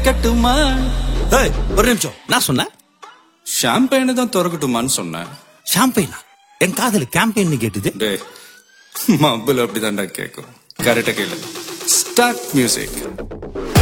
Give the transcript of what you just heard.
திறக்கட்டுமா? ஒரு நிமிஷம், நான் சொன்னேன் ஷாம்பெயினை தான் திறக்கட்டுமான்னு சொன்னேன். ஷாம்பெயினா? என் காதல் கேம்பெயின் கேட்டுது. டேய், மబ్బுல அப்படிதான்டா கேட்கும். கரெக்டா கேளு. Start music.